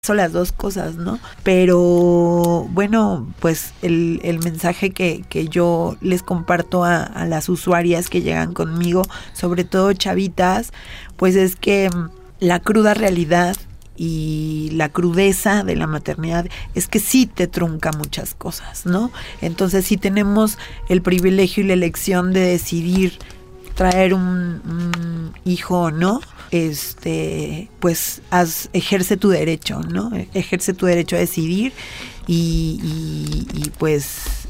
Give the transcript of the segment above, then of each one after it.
son las dos cosas, ¿no? Pero bueno, pues el mensaje que yo les comparto a las usuarias que llegan conmigo, sobre todo chavitas, pues es que la cruda realidad y la crudeza de la maternidad es que sí te trunca muchas cosas, ¿no? Entonces sí tenemos el privilegio y la elección de decidir traer un hijo o no, pues ejerce tu derecho, ¿no? Ejerce tu derecho a decidir y pues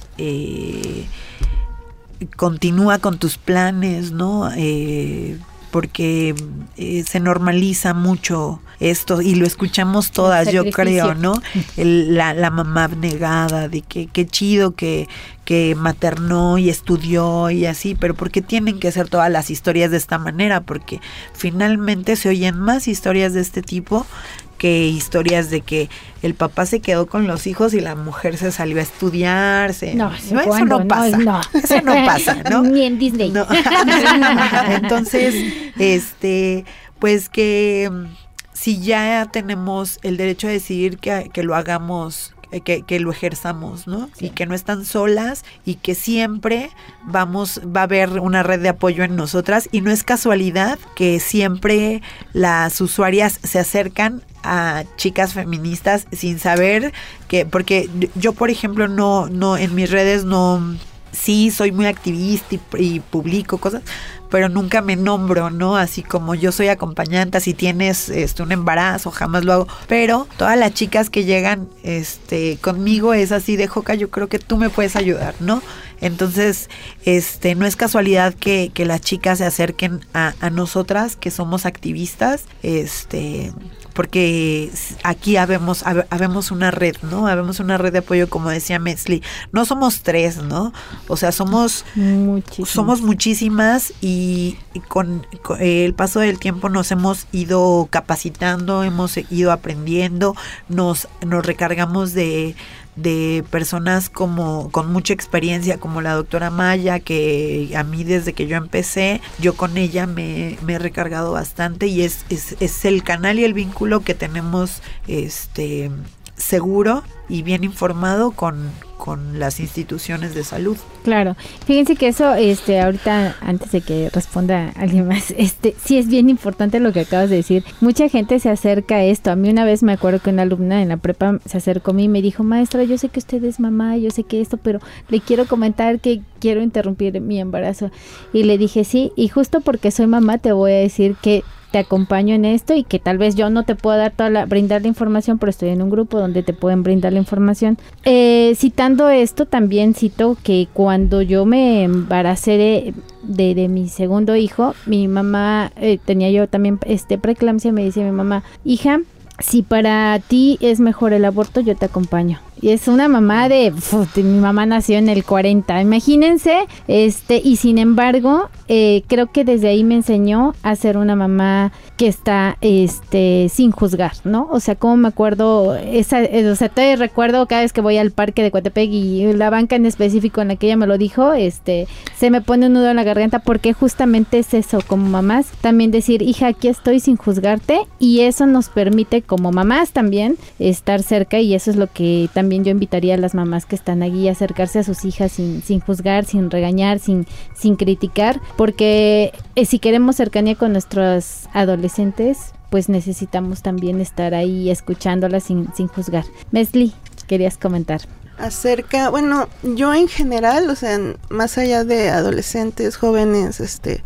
continúa con tus planes, ¿no? Porque se normaliza mucho esto y lo escuchamos todas, yo creo, ¿no? La mamá abnegada de que qué chido que maternó y estudió y así, pero ¿por qué tienen que ser todas las historias de esta manera? Porque finalmente se oyen más historias de este tipo que historias de que el papá se quedó con los hijos y la mujer se salió a estudiar. No, eso no pasa. Eso no pasa, ¿no? Ni en Disney. No. Entonces, pues que si ya tenemos el derecho a decidir que lo hagamos, que lo ejerzamos, ¿no? Sí. Y que no están solas y que siempre va a haber una red de apoyo en nosotras, y no es casualidad que siempre las usuarias se acercan a chicas feministas sin saber que, porque yo por ejemplo no en mis redes no, sí soy muy activista y publico cosas, pero nunca me nombro, ¿no? Así como yo soy acompañante, si tienes un embarazo, jamás lo hago. Pero todas las chicas que llegan conmigo es así de: Joca, yo creo que tú me puedes ayudar, ¿no? Entonces, no es casualidad que las chicas se acerquen a nosotras, que somos activistas, porque aquí habemos una red, ¿no? Habemos una red de apoyo, como decía Metzli. No somos tres, ¿no? O sea, somos muchísimas y con el paso del tiempo nos hemos ido capacitando, hemos ido aprendiendo, nos recargamos de personas con mucha experiencia, como la doctora Maya, que a mí desde que yo empecé, yo con ella me he recargado bastante, y es el canal y el vínculo que tenemos seguro y bien informado con las instituciones de salud. Claro, fíjense que eso, ahorita, antes de que responda alguien más, sí es bien importante lo que acabas de decir. Mucha gente se acerca a esto. A mí una vez me acuerdo que una alumna en la prepa se acercó a mí y me dijo: maestra, yo sé que usted es mamá, yo sé que esto, pero le quiero comentar que quiero interrumpir mi embarazo. Y le dije: sí, y justo porque soy mamá te voy a decir que te acompaño en esto, y que tal vez yo no te pueda brindar la información, pero estoy en un grupo donde te pueden brindar la información. Citando esto, también cito que cuando yo me embaracé de mi segundo hijo, mi mamá, tenía yo también preeclampsia, me dice mi mamá: hija, si para ti es mejor el aborto, yo te acompaño. Y es una mamá mi mamá nació en el 40, imagínense, y sin embargo, creo que desde ahí me enseñó a ser una mamá que está, sin juzgar, ¿no? O sea, como me acuerdo, todavía recuerdo cada vez que voy al parque de Coatepec y la banca en específico en la que ella me lo dijo, se me pone un nudo en la garganta, porque justamente es eso, como mamás, también decir: hija, aquí estoy sin juzgarte, y eso nos permite como mamás también estar cerca, y eso es lo que también yo invitaría a las mamás que están allí a acercarse a sus hijas sin juzgar, sin regañar, sin criticar, porque si queremos cercanía con nuestros adolescentes, pues necesitamos también estar ahí escuchándolas sin juzgar. Metzli, querías comentar. Bueno, yo en general, o sea, más allá de adolescentes, jóvenes,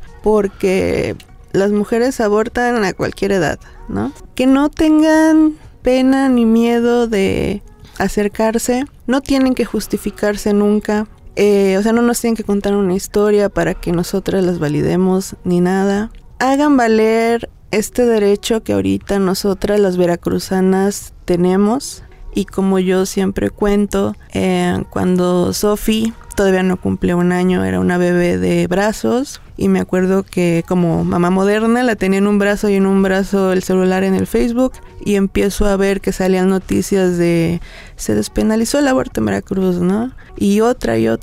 porque las mujeres abortan a cualquier edad, ¿no? Que no tengan pena ni miedo de acercarse, no tienen que justificarse nunca, no nos tienen que contar una historia para que nosotras las validemos ni nada. Hagan valer este derecho que ahorita nosotras las veracruzanas tenemos, y como yo siempre cuento, cuando Sofi todavía no cumplía 1 año, era una bebé de brazos, y me acuerdo que como mamá moderna la tenía en un brazo, y en un brazo el celular en el Facebook, y empiezo a ver que salían noticias de: se despenalizó el aborto en Veracruz, ¿no? Y otra, y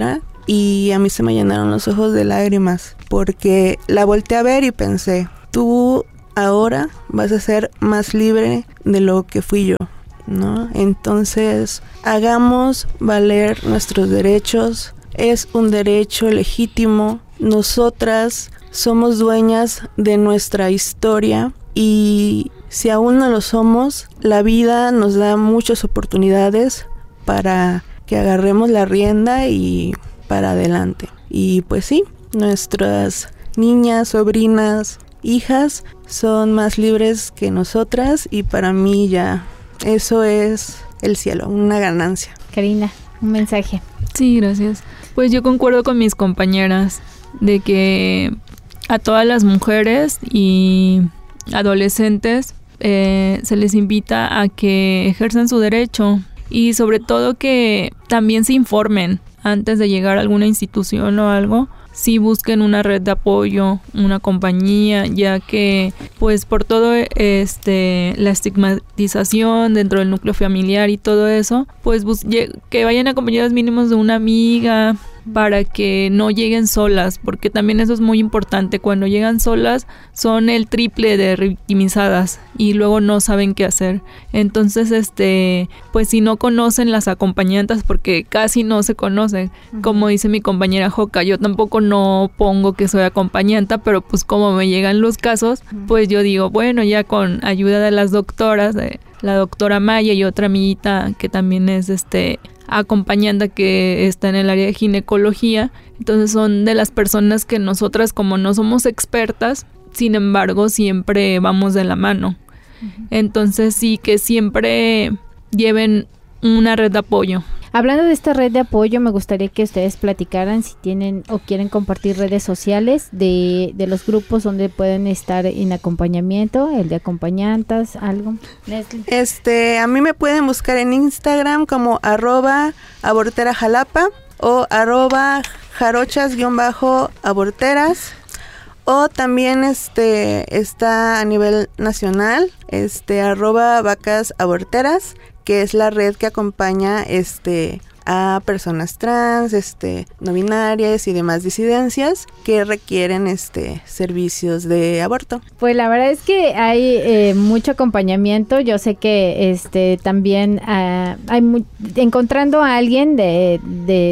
a mí se me llenaron los ojos de lágrimas, porque la volteé a ver y pensé: tú ahora vas a ser más libre de lo que fui yo, ¿no? Entonces, hagamos valer nuestros derechos. Es un derecho legítimo. Nosotras somos dueñas de nuestra historia y si aún no lo somos, la vida nos da muchas oportunidades para que agarremos la rienda y para adelante. Y pues sí, nuestras niñas, sobrinas, hijas son más libres que nosotras y para mí ya eso es el cielo, una ganancia. Karina, un mensaje. Sí, gracias. Pues yo concuerdo con mis compañeras de que a todas las mujeres y adolescentes se les invita a que ejerzan su derecho y sobre todo que también se informen antes de llegar a alguna institución o algo. Sí busquen una red de apoyo, una compañía, ya que pues por todo la estigmatización dentro del núcleo familiar y todo eso, pues que vayan acompañadas mínimos de una amiga para que no lleguen solas, porque también eso es muy importante. Cuando llegan solas son el triple de revictimizadas y luego no saben qué hacer. Entonces, pues si no conocen las acompañantes, porque casi no se conocen, como dice mi compañera Joca, yo tampoco no pongo que soy acompañante, pero pues como me llegan los casos, pues yo digo, bueno, ya con ayuda de las doctoras, de la doctora Maya y otra amiguita que también es acompañante que está en el área de ginecología, entonces son de las personas que nosotras como no somos expertas, sin embargo siempre vamos de la mano. Entonces sí que siempre lleven una red de apoyo. Hablando de esta red de apoyo, me gustaría que ustedes platicaran si tienen o quieren compartir redes sociales de los grupos donde pueden estar en acompañamiento, el de acompañantas, algo. Leslie. A mí me pueden buscar en Instagram como @aborterajalapa o @jarochas_aborteras. O también está a nivel nacional, @vacasaborteras, que es la red que acompaña a personas trans, no binarias y demás disidencias que requieren servicios de aborto. Pues la verdad es que hay mucho acompañamiento. Yo sé que también encontrando a alguien de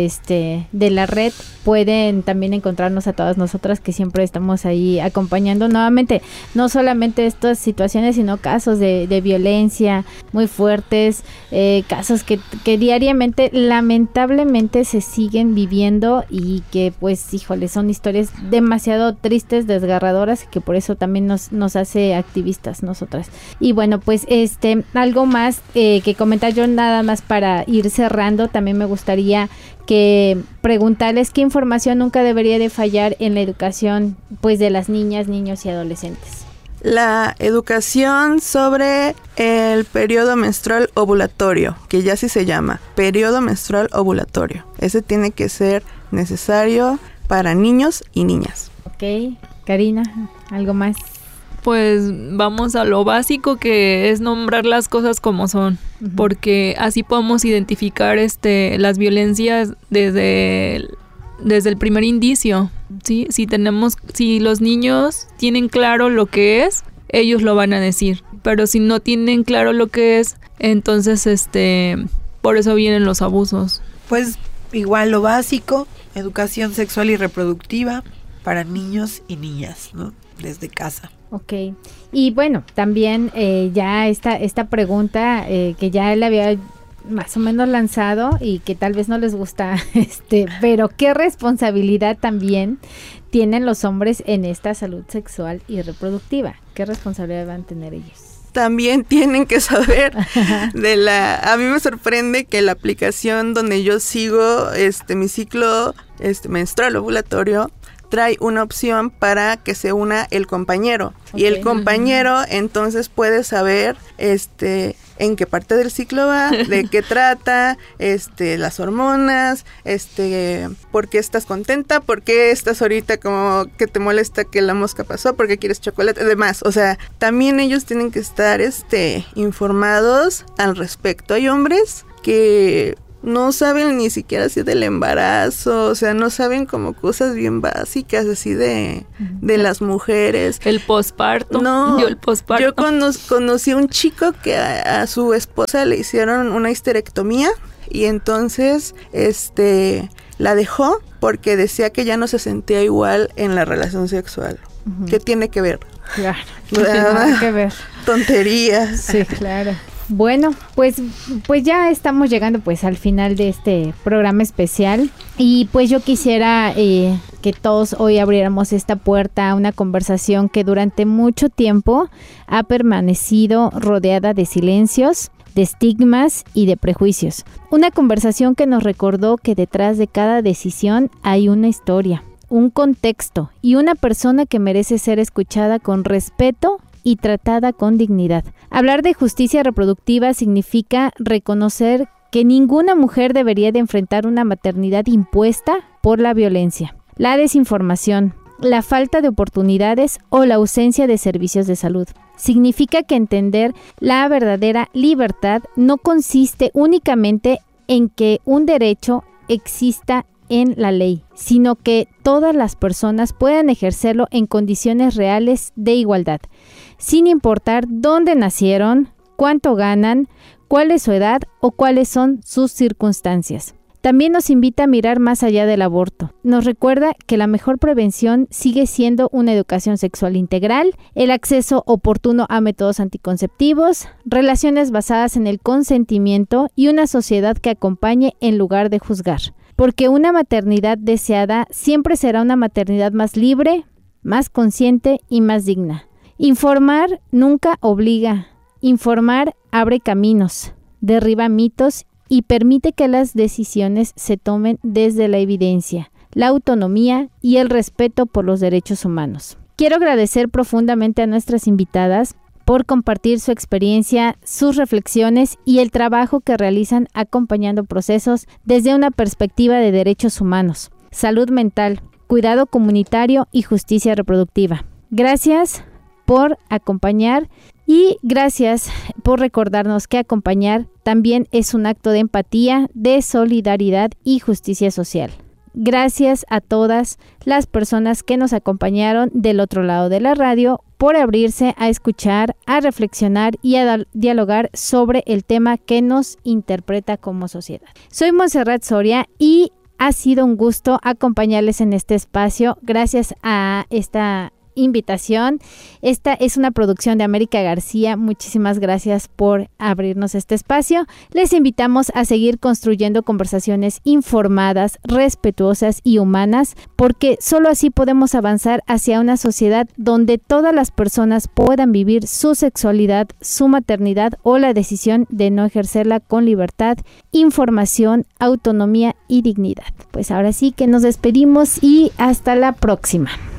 la red, pueden también encontrarnos a todas nosotras que siempre estamos ahí acompañando nuevamente, no solamente estas situaciones, sino casos de violencia muy fuertes, casos que diariamente lamentablemente se siguen viviendo y que pues híjole, son historias demasiado tristes, desgarradoras, y que por eso también nos hace activistas nosotras. Y bueno, pues algo más que comentar yo, nada más para ir cerrando. También me gustaría que preguntarles qué información nunca debería de fallar en la educación pues de las niñas, niños y adolescentes. La educación sobre el periodo menstrual ovulatorio, que ya sí se llama periodo menstrual ovulatorio. Ese tiene que ser necesario para niños y niñas. Ok, Karina, ¿algo más? Pues vamos a lo básico, que es nombrar las cosas como son, porque así podemos identificar las violencias desde el primer indicio, ¿sí? Si los niños tienen claro lo que es, ellos lo van a decir, pero si no tienen claro lo que es, entonces por eso vienen los abusos. Pues igual lo básico, educación sexual y reproductiva para niños y niñas, ¿no? Desde casa. Ok, y bueno, también ya esta pregunta que ya le había más o menos lanzado y que tal vez no les gusta, pero ¿qué responsabilidad también tienen los hombres en esta salud sexual y reproductiva? ¿Qué responsabilidad van a tener ellos? También tienen que saber a mí me sorprende que la aplicación donde yo sigo mi ciclo menstrual ovulatorio trae una opción para que se una el compañero. Okay. Y el compañero entonces puede saber en qué parte del ciclo va, de qué trata, las hormonas, por qué estás contenta, por qué estás ahorita como que te molesta que la mosca pasó, por qué quieres chocolate, además, o sea, también ellos tienen que estar informados al respecto. Hay hombres que no saben ni siquiera así del embarazo, o sea, no saben como cosas bien básicas así de las mujeres. El posparto. No, yo conocí a un chico que a su esposa le hicieron una histerectomía y entonces la dejó porque decía que ya no se sentía igual en la relación sexual. ¿Qué tiene que ver? Claro, nada que ver. Tonterías. Sí, claro. Bueno, pues ya estamos llegando pues al final de este programa especial y pues yo quisiera que todos hoy abriéramos esta puerta a una conversación que durante mucho tiempo ha permanecido rodeada de silencios, de estigmas y de prejuicios. Una conversación que nos recordó que detrás de cada decisión hay una historia, un contexto y una persona que merece ser escuchada con respeto y tratada con dignidad. Hablar de justicia reproductiva significa reconocer que ninguna mujer debería de enfrentar una maternidad impuesta por la violencia, la desinformación, la falta de oportunidades o la ausencia de servicios de salud. Significa que entender la verdadera libertad no consiste únicamente en que un derecho exista en la ley, sino que todas las personas puedan ejercerlo en condiciones reales de igualdad, sin importar dónde nacieron, cuánto ganan, cuál es su edad o cuáles son sus circunstancias. También nos invita a mirar más allá del aborto. Nos recuerda que la mejor prevención sigue siendo una educación sexual integral, el acceso oportuno a métodos anticonceptivos, relaciones basadas en el consentimiento y una sociedad que acompañe en lugar de juzgar. Porque una maternidad deseada siempre será una maternidad más libre, más consciente y más digna. Informar nunca obliga. Informar abre caminos, derriba mitos y permite que las decisiones se tomen desde la evidencia, la autonomía y el respeto por los derechos humanos. Quiero agradecer profundamente a nuestras invitadas por compartir su experiencia, sus reflexiones y el trabajo que realizan acompañando procesos desde una perspectiva de derechos humanos, salud mental, cuidado comunitario y justicia reproductiva. Gracias por acompañar y gracias por recordarnos que acompañar también es un acto de empatía, de solidaridad y justicia social. Gracias a todas las personas que nos acompañaron del otro lado de la radio por abrirse a escuchar, a reflexionar y a dialogar sobre el tema que nos interpreta como sociedad. Soy Montserrat Soria y ha sido un gusto acompañarles en este espacio. Gracias a esta invitación. Esta es una producción de América García. Muchísimas gracias por abrirnos este espacio. Les invitamos a seguir construyendo conversaciones informadas, respetuosas y humanas, porque solo así podemos avanzar hacia una sociedad donde todas las personas puedan vivir su sexualidad, su maternidad o la decisión de no ejercerla con libertad, información, autonomía y dignidad. Pues ahora sí que nos despedimos y hasta la próxima.